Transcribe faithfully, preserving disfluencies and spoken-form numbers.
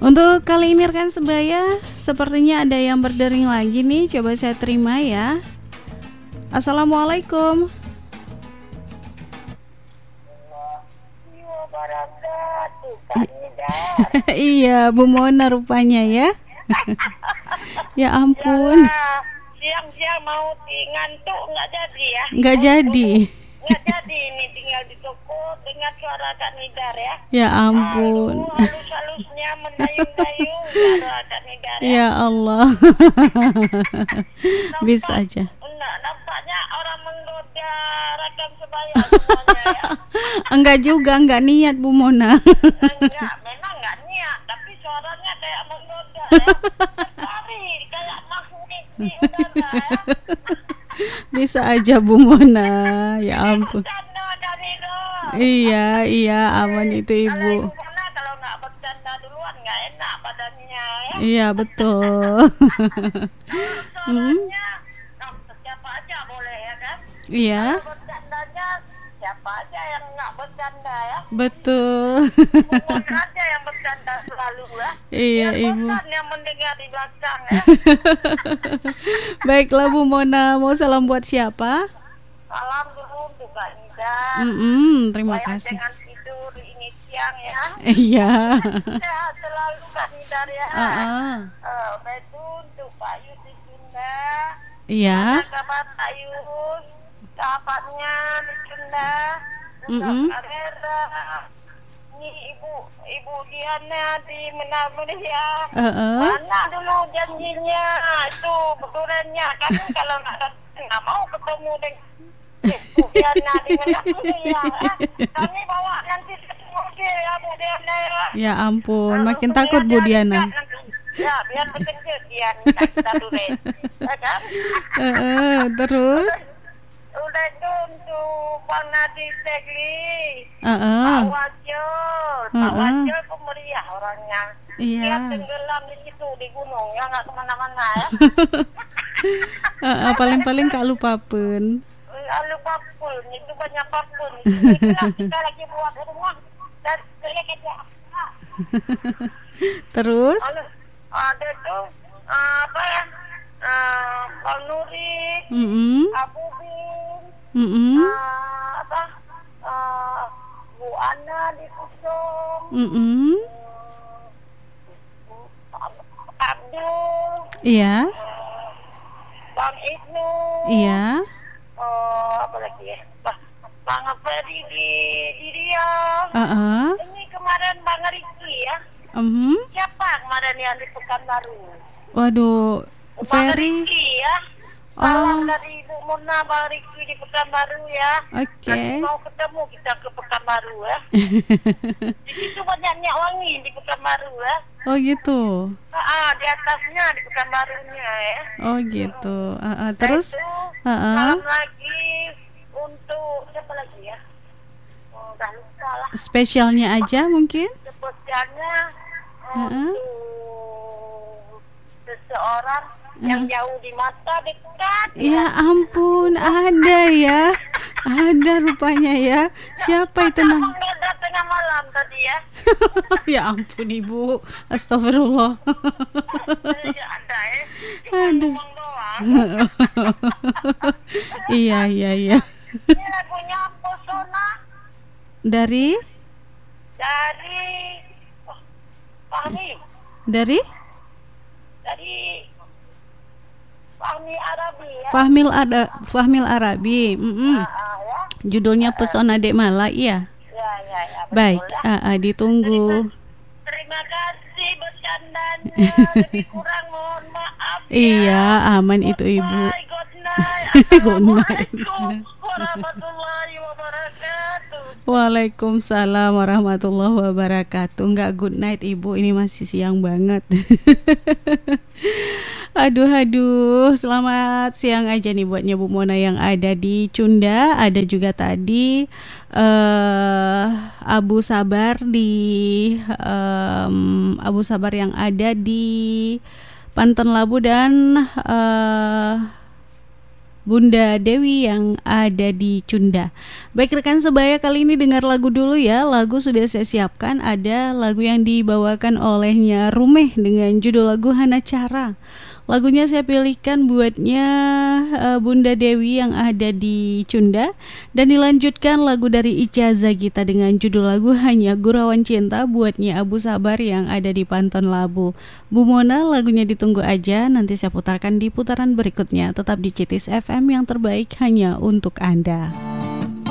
Untuk kali ini rekan sebaya, sepertinya ada yang berdering lagi nih. Coba saya terima ya. Assalamualaikum. Iya, Bu Mona rupanya ya. Ya ampun. Siang-siang mau ngantuk nggak jadi ya? Nggak jadi. Nggak jadi, ini tinggal di toko dengar suara Kak Nidar ya. Ya ampun. Aduh, halus-halusnya mendayung-dayung suara Kak Nidar ya. Ya Allah. Bisa aja. Enggak, nampaknya orang menggoda rekan sebaya semuanya ya. Enggak juga, enggak niat Bu Mona. Enggak, memang enggak niat, tapi suaranya kayak menggoda ya. Cari kayak magnet di udara ya. Bisa aja Bu Mona. Ya ampun. Bercanda dari dong. Iya, iya aman itu Ibu. Kalau Ibu Mona kalau nggak bercanda duluan nggak enak badannya ya. Iya betul. Suaranya hmm? siapa aja boleh ya kan? Iya. Kalau bercandanya siapa aja yang nggak bercanda ya? Betul. Bukan aja yang bercanda selalu ya. Iya Biar Ibu. bosan yang mendengar di belakang ya. Baiklah Bu Mona, mau salam buat siapa? Salam dulu untuk Kak Nida. Mm-mm, terima Supaya kasih. jangan tidur ini siang ya. Iya. Sehat selalu Kak Nidar ya. Uh-uh. Uh, udah itu untuk Pak Yus di Sunda. Iya. Apa kabar Pak Yus? Sahabatnya di Sunda. Mm-mm. Karera. Ini ibu ibu Diana di Menamulia. Uh-uh. Mana dulu janjinya itu betulnya kan kalau nggak nggak mau ketemu dengan ibu Diana di Menamulia. Kami bawa nanti satu mobil ya Bu Diana ya. Ya ampun, makin takut Bu Diana. Ya biar berkejut Diana kita dulu ya kan. Uh-uh, terus? Udah itu untuk Bang Nadi Segli, Uh-uh. Pak Wajo, Pak Uh-uh. Wajo pemeriah orangnya. Iya. Dia tenggelam di situ di gunung ya nggak kemana-mana ya. Uh-uh, paling-paling Kak lupa pun. Lalu papul, itu banyak papul. Itulah kita lagi buat rumah dan jelek aja. Terus? Lalu ada tuh uh, apa ya? Uh, Bang Nuri, Mm-mm. Abu Bin, Mm-mm. uh, apa? Uh, Bu Ana di Kusung, Mm-mm. uh, Abdul, Iya. uh, Bang Ibnu, Iya. uh, apa lagi ya? Bah, Bang Ferry di, di dia. Uh-uh. Ini kemarin Bang Riki ya. Mhm. Siapa kemarin yang di Pekanbaru? Waduh, Bang Ferry. Riki ya. Oh. Salam dari Ibu Mona, Bang Riki di Pekanbaru ya. Oke. Nanti mau ketemu kita ke Pekanbaru ya. Di situ banyak minyak wangi di Pekanbaru ya. Oh gitu. Ah, di atasnya di Pekanbarunya ya. Oh gitu. Uh-uh. Terus? Itu, Uh-uh. salam lagi untuk siapa lagi ya? Oh, udah lupa lah. Spesialnya aja mungkin? Spesialnya Uh-uh. untuk seseorang yang jauh di mata dekat. Ya ampun, ada ya. Ada rupanya ya. Siapa itu nam? Menggoda tengah malam tadi ya. Ya ampun Ibu. Astagfirullah. Ya ada ya. Aduh. Ngomong doang. Iya, iya, iya. Ini lagunya Pesona Dari? dari oh, Fahmi. Dari? Dari Fahmi Arabi ya. Fahmil ada Fahmil Arabi. Mm-mm. Ah, ah, ya. Judulnya Pesona Dek Mala, iya. Ya, ya, ya. Betul, Baik, ya. ah, ah, ditunggu. Terima kasih bercandanya. Lebih kurang mohon maaf ya. Iya, aman itu Ibu. Bye, good night. Good night. Assalamualaikum warahmatullahi wabarakatuh. Waalaikumsalam warahmatullahi wabarakatuh. Enggak good night Ibu, ini masih siang banget. Aduh aduh, selamat siang aja nih buatnya Bu Mona yang ada di Cunda, ada juga tadi uh, Abu Sabar di um, Abu Sabar yang ada di Panten Labu dan uh, Bunda Dewi yang ada di Cunda. Baik rekan sebaya, kali ini dengar lagu dulu ya. Lagu sudah saya siapkan, ada lagu yang dibawakan olehnya Rumeh dengan judul lagu Hana Cara. Lagunya saya pilihkan buatnya uh, Bunda Dewi yang ada di Cunda. Dan dilanjutkan lagu dari Ica Zagita dengan judul lagu Hanya Gurauan Cinta buatnya Abu Sabar yang ada di Panton Labu. Bu Mona, lagunya ditunggu aja, nanti saya putarkan di putaran berikutnya. Tetap di Citis F M yang terbaik hanya untuk Anda.